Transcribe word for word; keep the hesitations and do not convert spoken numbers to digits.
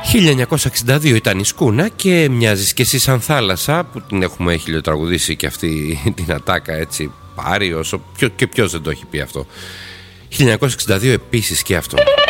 χίλια εννιακόσια εξήντα δύο ήταν η Σκούνα και Μοιάζεις και εσύ σαν θάλασσα, που την έχουμε χιλιοτραγουδήσει και αυτή την ατάκα έτσι πάρει όσο, ποιο, και ποιος δεν το έχει πει αυτό. χίλια εννιακόσια εξήντα δύο επίσης και αυτό.